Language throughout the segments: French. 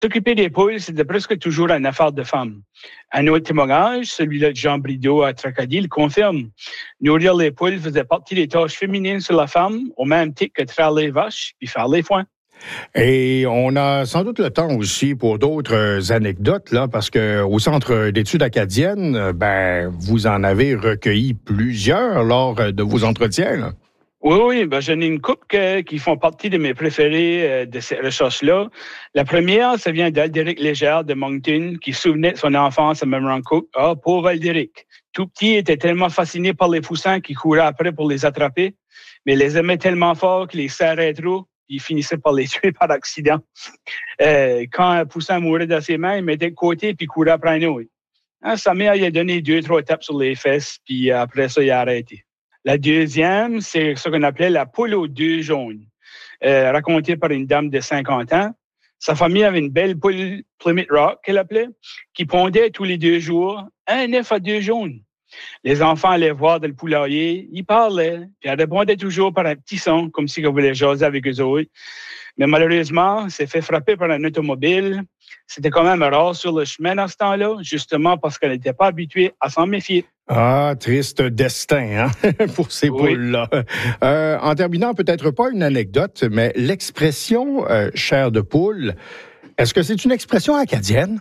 S'occuper des poules, c'était presque toujours une affaire de femmes. Un autre témoignage, celui-là de Jean Brideau à Tracadie, le confirme. Nourrir les poules faisait partie des tâches féminines sur la femme, au même titre que traire les vaches puis faire les foins. Et on a sans doute le temps aussi pour d'autres anecdotes, là, parce que au Centre d'études acadiennes, vous en avez recueilli plusieurs lors de vos entretiens, là. Oui, j'en ai une couple qui font partie de mes préférés de ces recherches-là. La première, ça vient d'Aldéric Légère de Moncton, qui se souvenait de son enfance à Memramcook. Ah, pauvre Aldéric. Tout petit, il était tellement fasciné par les poussins qu'il courait après pour les attraper, mais il les aimait tellement fort qu'il les serrait trop, puis il finissait par les tuer par accident. Quand un poussin mourait dans ses mains, il mettait de côté puis courait après un autre. Sa mère lui a donné 2-3 tapes sur les fesses, puis après ça, il a arrêté. La deuxième, c'est ce qu'on appelait la poule aux 2 jaunes, racontée par une dame de 50 ans. Sa famille avait une belle poule Plymouth Rock, qu'elle appelait, qui pondait tous les 2 jours, un œuf à 2 jaunes. Les enfants allaient voir dans le poulailler, ils parlaient, puis elle répondait toujours par un petit son, comme si on voulait jaser avec eux autres. Mais malheureusement, elle s'est fait frapper par un automobile. C'était quand même rare sur le chemin dans ce temps-là, justement parce qu'elle n'était pas habituée à s'en méfier. Ah, triste destin, hein, pour ces poules-là. En terminant, peut-être pas une anecdote, mais l'expression chair de poule, est-ce que c'est une expression acadienne?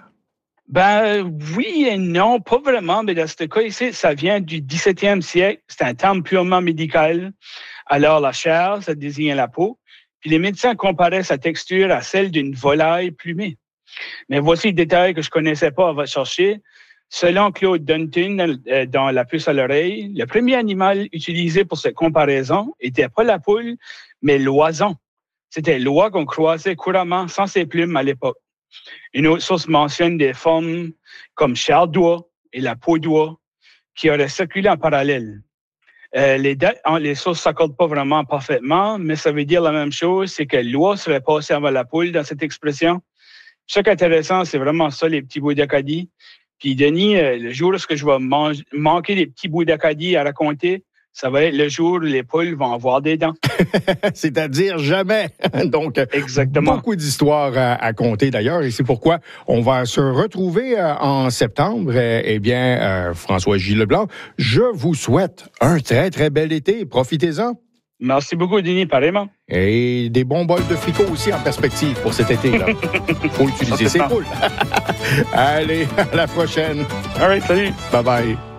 Oui et non, pas vraiment, mais dans ce cas ici, ça vient du 17e siècle. C'est un terme purement médical. Alors, la chair, ça désigne la peau. Puis les médecins comparaient sa texture à celle d'une volaille plumée. Mais voici le détail que je connaissais pas, on va chercher. Selon Claude Dunton, dans La puce à l'oreille, le premier animal utilisé pour cette comparaison était pas la poule, mais l'oison. C'était l'oie qu'on croisait couramment sans ses plumes à l'époque. Une autre source mentionne des formes comme chair d'oie et la peau d'oie qui auraient circulé en parallèle. Les sources ne s'accordent pas vraiment parfaitement, mais ça veut dire la même chose, c'est que l'oie serait passée avant la poule dans cette expression. Ce qui est intéressant, c'est vraiment ça, les petits bouts d'Acadie. Puis Denis, le jour où je vais manquer des petits bouts d'Acadie à raconter, ça va être le jour où les poules vont avoir des dents. C'est-à-dire jamais. Donc, exactement. Beaucoup d'histoires à compter d'ailleurs, et c'est pourquoi on va se retrouver en septembre. François J. Leblanc, je vous souhaite un très, très bel été. Profitez-en. Merci beaucoup, Denis, pareillement. Et des bons bols de fricot aussi en perspective pour cet été-là. Faut utiliser ces poules. Allez, à la prochaine. All right, salut. Bye-bye.